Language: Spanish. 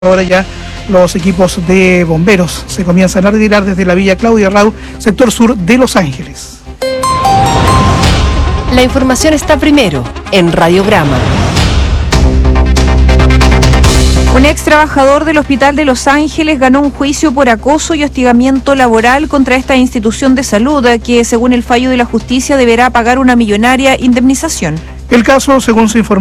Ahora ya los equipos de bomberos se comienzan a retirar desde la Villa Claudia Rau, sector sur de Los Ángeles. La información está primero en Radiograma. Un ex trabajador del Hospital de Los Ángeles ganó un juicio por acoso y hostigamiento laboral contra esta institución de salud, que según el fallo de la justicia deberá pagar una millonaria indemnización. El caso, según se informó,